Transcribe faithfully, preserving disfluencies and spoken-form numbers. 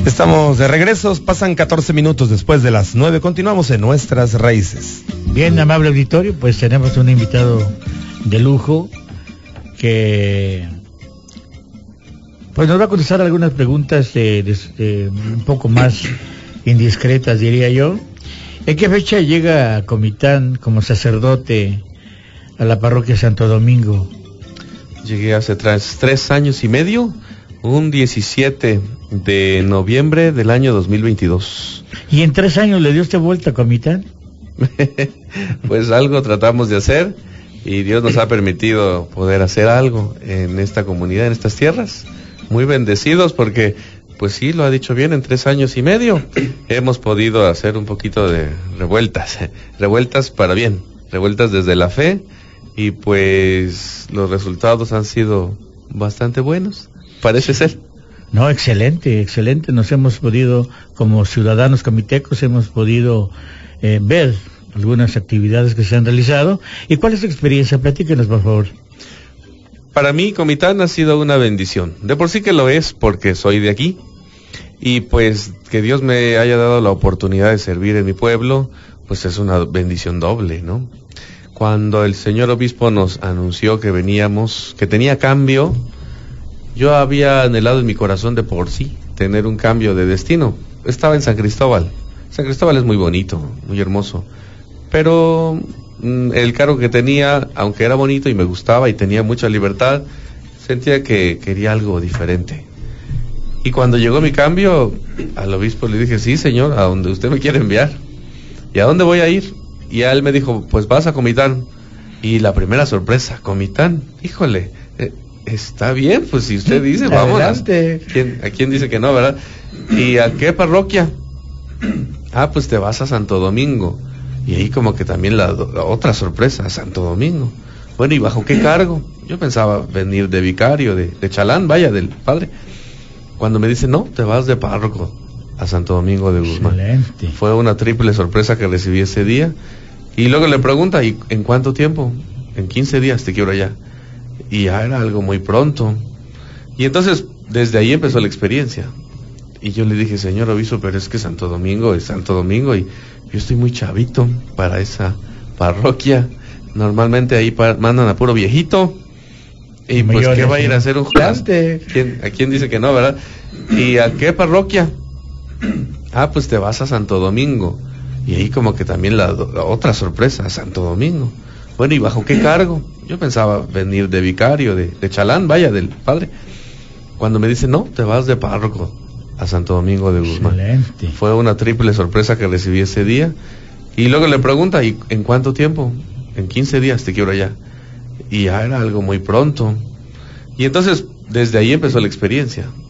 Estamos de regreso, pasan catorce minutos después de las nueve, continuamos en Nuestras Raíces. Bien, amable auditorio, pues tenemos un invitado de lujo que pues nos va a contestar algunas preguntas de, de, de, un poco más indiscretas, diría yo. ¿En qué fecha llega a Comitán como sacerdote a la parroquia Santo Domingo? Llegué hace tres, tres años y medio, un diecisiete de noviembre del año dos mil veintidós. ¿Y en tres años le dio usted vuelta a Comitán? Pues algo tratamos de hacer y Dios nos ha permitido poder hacer algo en esta comunidad, en estas tierras. Muy bendecidos porque, pues sí, lo ha dicho bien, en tres años y medio hemos podido hacer un poquito de revueltas, revueltas para bien, revueltas desde la fe, y pues los resultados han sido bastante buenos, parece ser. No, excelente, excelente. Nos hemos podido, como ciudadanos comitecos, hemos podido eh, ver algunas actividades que se han realizado. ¿Y cuál es su experiencia? Platíquenos, por favor. Para mí, Comitán ha sido una bendición. De por sí que lo es, porque soy de aquí. Y pues que Dios me haya dado la oportunidad de servir en mi pueblo, pues es una bendición doble, ¿no? Cuando el señor obispo nos anunció que veníamos, que tenía cambio, yo había anhelado en mi corazón de por sí tener un cambio de destino. Estaba en San Cristóbal. San Cristóbal es muy bonito, muy hermoso. Pero mmm, el cargo que tenía, aunque era bonito y me gustaba y tenía mucha libertad, sentía que quería algo diferente. Y cuando llegó mi cambio, al obispo le dije, sí, señor, a donde usted me quiere enviar. ¿Y a dónde voy a ir? Y a él me dijo, pues vas a Comitán. Y la primera sorpresa, Comitán, híjole, eh, está bien, pues si usted dice, vamos. Adelante. ¿Quién, ¿A quién dice que no, verdad? ¿Y a qué parroquia? Ah, pues te vas a Santo Domingo. Y ahí como que también la, la otra sorpresa, a Santo Domingo. Bueno, ¿y bajo qué cargo? Yo pensaba venir de vicario, de, de chalán, vaya, del padre. Cuando me dice, no, te vas de párroco a Santo Domingo de Guzmán. Excelente. Fue una triple sorpresa que recibí ese día. Y luego le pregunta, ¿y en cuánto tiempo? En quince días te quiero allá. Y ya era algo muy pronto. Y entonces, desde ahí empezó la experiencia. Y yo le dije, señor obispo, pero es que Santo Domingo es Santo Domingo y yo estoy muy chavito para esa parroquia. Normalmente ahí pa- mandan a puro viejito. Y pues, Millones, ¿qué va a ir a hacer un gigante? ¿Quién, ¿A quién dice que no, verdad? ¿Y a qué parroquia? Ah, pues te vas a Santo Domingo. Y ahí como que también la, la otra sorpresa, a Santo Domingo. Bueno, ¿y bajo qué cargo? Yo pensaba venir de vicario, de, de chalán, vaya, del padre. Cuando me dice, no, te vas de párroco a Santo Domingo de Guzmán. Excelente. Fue una triple sorpresa que recibí ese día. Y luego le pregunta, ¿y en cuánto tiempo? En quince días te quiero allá. Y ya era algo muy pronto. Y entonces, desde ahí empezó la experiencia.